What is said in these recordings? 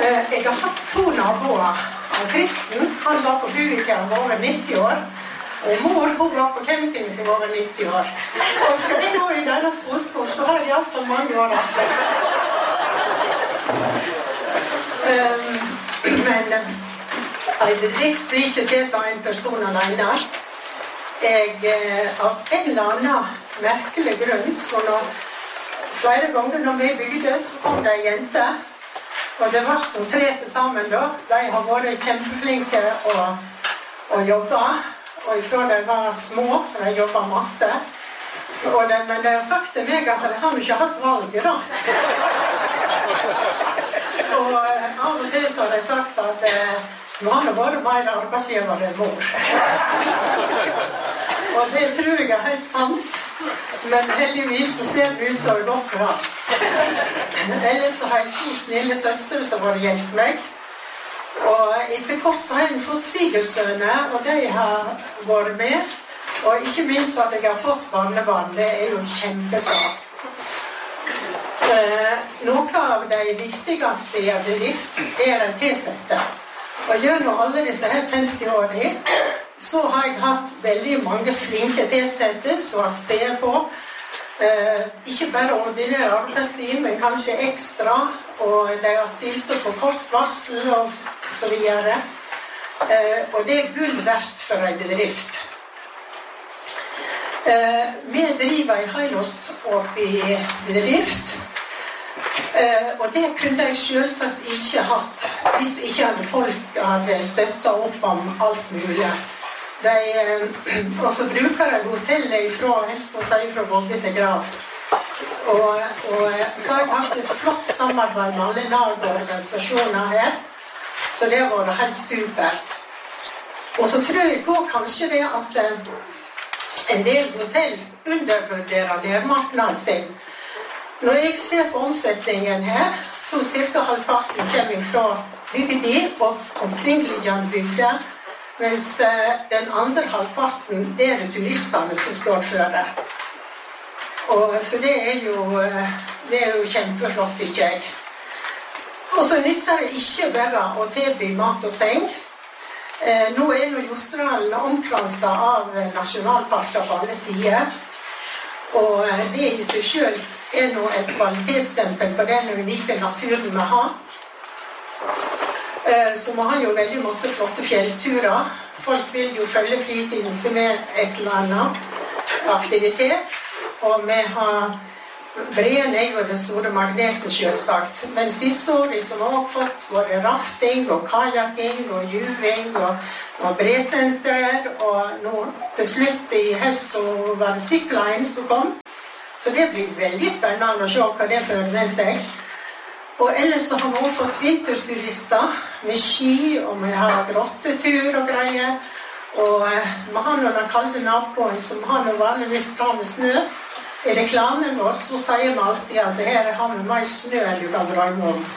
Jeg har hatt 2 naboer. Kristen, han var på Buviken over 90 år. Og mor, hun var på camping til over 90 år. Og skal jeg gå i deres fotspor, så har jeg i hvert fall mange år etter. Men en bedrift blir ikke til av en person alene. Av en eller annen merkelig grunn, så flere ganger når vi bygde, så kom det en jente. Og det var 3 til sammen da. De har vært kjempeflinke og jobbet. Og ifra de var små, for de jobbet masse. Men de har sagt til meg at de har ikke hatt valget da. Og av og til så har de sagt at nå har det vært mer arbeidsgiver enn mor. Og det tror jeg helt sant. Men heldigvis så ser det ut som det godt bra. Ellers så har jeg 2 snille søstre som har hjulpet meg. Og etter kort så har jeg fått svigersønner, og de har vært med. Og ikke minst at jeg har fått barnebarn, det jo kjempestas. Noe av de viktigste i en bedrift de tilsette. Og gjennom alle disse her 50 årene, så har jeg hatt veldig mange flinke tilsette som har sted på. Ikke bare ordinær arbeidstid, men kanskje ekstra. Og de har stilt opp på kort varsel og så videre. Og det gull verdt for en bedrift. Vi driver i Heilos opp i bedrift. Og det kunne jeg selvsagt ikke hatt hvis ikke folk hadde støttet opp om alt mulig. Og så bruker jeg hotellet fra Vågge til Grav. Og så har jeg hatt et flott samarbeid med alle lag og organisasjoner her. Så det har vært helt supert. Og så tror jeg også kanskje det at en del hotell undervurderer nærmarknaden sin. Når jeg ser på omsetningen her, så cirka halvparten kommer fra bygder og omkringliggende bygder, mens den andre halvparten, det det turistene som står for det. Og så det jo kjempeflott, ikke jeg. Og så nytter det ikke bare å tilby mat og seng. Nå Jostedalen omkranset av nasjonalparker på alle sider. Og det i seg selv nå et kvalitetsstempel på den unike naturen vi har. Så vi har jo veldig masse flotte fjellturer. Folk vil jo følge fritiden som et eller annet aktivitet. Og vi har Breen jo det store magneten selvsagt. Men siste året som vi har fått både rafting og kajaking og juving og bresenter. Og nå til slutt i høst så var det Zipline som kom. Så det blir veldig spennende å se hva det fører med seg. Og ellers så har vi også fått vinterturister med ski, og vi har grottetur og greier. Og vi har noen kalde naboer som har noe vanligvis bra med snø. I reklamen vår så sier vi alltid at det her har vi mer snø enn du kan drømme om.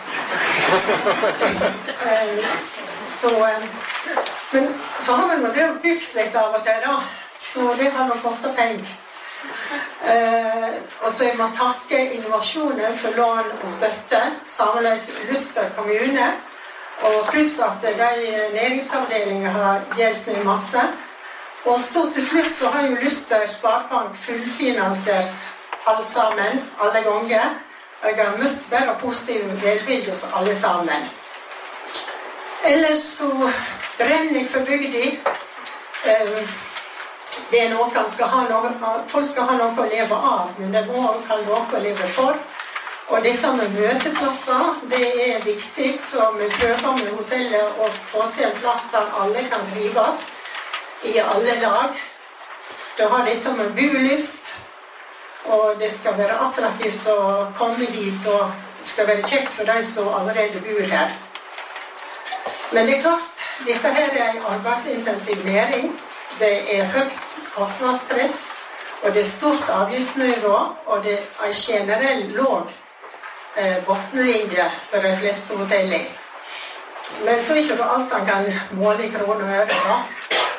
Men så har vi nå bygd litt av og til da, så det har nå kostet penger. Og så må takke innovasjonen for lån og støtte, sammenleis Luster kommune, og pluss at de næringsavdelingene har hjulpet meg masse. Og så til slutt så har jo Luster Sparebank fullfinansiert alt sammen, alle ganger. Jeg har møtt bare positiv velvilje hos alle sammen. Ellers så brenner jeg for bygda. Det noe folk skal ha noe å leve av, men det må kan noe å leve for. Og dette med møteplasser, det viktig, og vi prøver med hotellet å få til en plass der alle kan trives i alle lag. Da har dette med bolyst, og det skal være attraktivt å komme hit, og det skal være kjekt for de som allerede bor her. Men det klart, dette her en arbeidsintensiv næring. Det høyt kostnadspress, og det stort avgiftsnivå, og det en generell låg bottenlinje for de fleste hoteller. Men så ikke det alt han kan måle i kroner og øre da.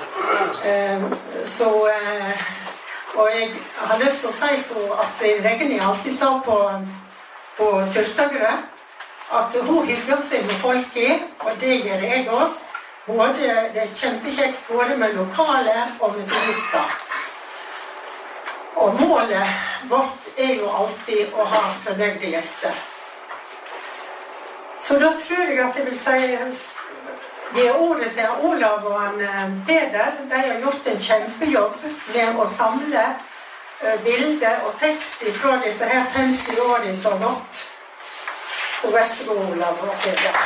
Og jeg har lyst til å si så Astrid Regni alltid sa på Tyrstagrø, at hun hygger seg med folk i, og det gjør jeg også. Det kjempekjekt både med lokale og med turister. Og målet vårt jo alltid å ha fornøyde gjester. Så da tror jeg at jeg vil si ordet til Olav og Peder. De har gjort en kjempejobb med å samle bilder og tekst fra disse her 50 årene så godt. Så vær så god, Olav og Peder.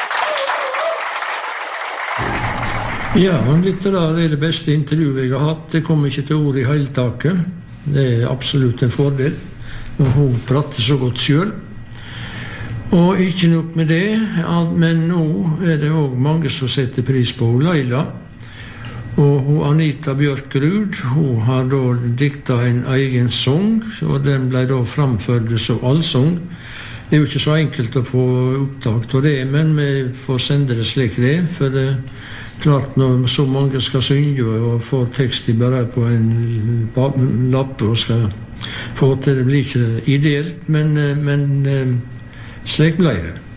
Ja, dette det beste intervjuet jeg har hatt. Det kom ikke til ord i hele taket. Det absolutt en fordel når hun prater så godt selv. Og ikke nok med det, men nå det også mange som setter pris på Leila. Og Anita Bjørkerud, hun har da diktet en egen sang, og den ble da framført som allsang. Det jo ikke så enkelt å få opptak av det, men vi får sende det slik det, for det klart når så mange skal synge og få tekst bare på en lapp og skal få til det blir ikke ideelt, men slik ble det.